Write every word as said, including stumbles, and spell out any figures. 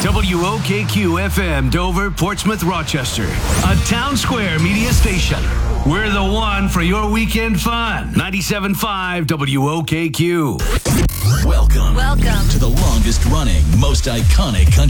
W O K Q F M, Dover, Portsmouth, Rochester. A Town Square media station. We're the one for your weekend fun. ninety-seven point five W O K Q. Welcome. Welcome to the longest running, most iconic country